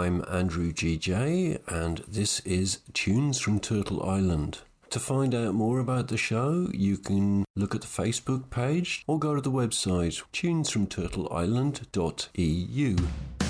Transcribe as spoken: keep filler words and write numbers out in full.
I'm Andrew G J, and this is Tunes from Turtle Island. To find out more about the show, you can look at the Facebook page or go to the website tunes from turtle island dot e u.